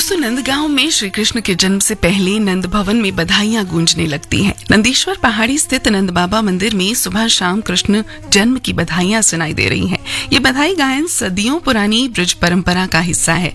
दोस्तों, नंदगांव में श्री कृष्ण के जन्म से पहले नंद भवन में बधाइयां गूंजने लगती हैं। नंदीश्वर पहाड़ी स्थित नंद बाबा मंदिर में सुबह शाम कृष्ण जन्म की बधाइयां सुनाई दे रही हैं। ये बधाई गायन सदियों पुरानी ब्रज परंपरा का हिस्सा है।